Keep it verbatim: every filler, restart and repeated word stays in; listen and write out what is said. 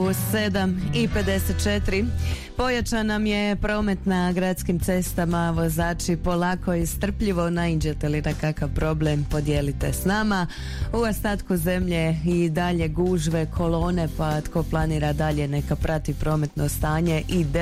sedam i pedeset četiri. Pojačan nam je promet na gradskim cestama, vozači polako i strpljivo. Naiđete li na kakav problem, podijelite s nama. U ostatku zemlje i dalje gužve, kolone, pa tko planira dalje neka prati prometno stanje i